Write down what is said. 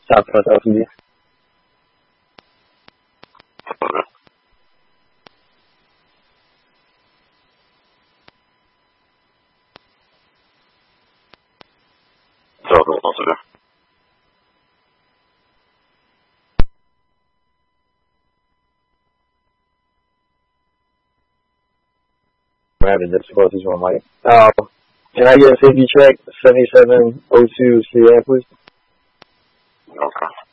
Stop for talking to you. We're having difficulties with my mic. Can I get a safety check 7702 CF, please? Okay.